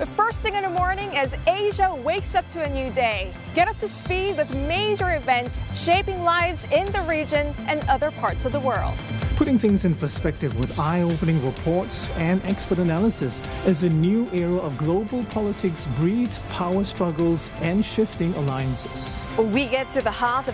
But first thing in the morning as Asia wakes up to a new day. Get up to speed with major events shaping lives in the region and other parts of the world. Putting things in perspective with eye-opening reports and expert analysis as a new era of global politics breeds power struggles and shifting alliances. We get to the heart of